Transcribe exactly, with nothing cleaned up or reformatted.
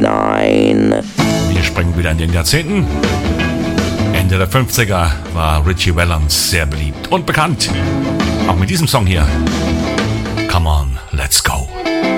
nein. Wir springen wieder in den Jahrzehnten. Ende der fünfziger war Ritchie Valens sehr beliebt und bekannt. Auch mit diesem Song hier. Come on, let's go.